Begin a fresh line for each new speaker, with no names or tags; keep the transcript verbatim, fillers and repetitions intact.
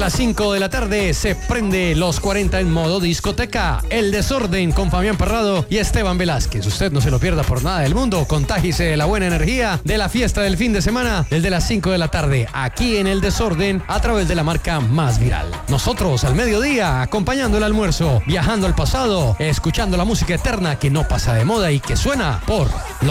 las cinco de la tarde se prende los cuarenta en modo discoteca. El Desorden con Fabián Parrado y Esteban Velázquez. Usted no se lo pierda por nada del mundo. Contágise de la buena energía de la fiesta del fin de semana desde las cinco de la tarde aquí en El Desorden a través de la marca Más Viral. Nosotros al mediodía acompañando el almuerzo, viajando al pasado, escuchando la música eterna que no pasa de moda y que suena por los